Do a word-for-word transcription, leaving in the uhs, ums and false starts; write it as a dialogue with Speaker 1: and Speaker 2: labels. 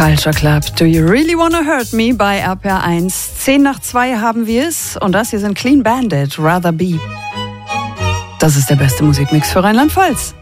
Speaker 1: Culture Club, Do You Really Wanna Hurt Me bei R P R eins. zehn nach zwei haben wir es und das hier sind Clean Bandit, Rather Be. Das ist der beste Musikmix für Rheinland-Pfalz.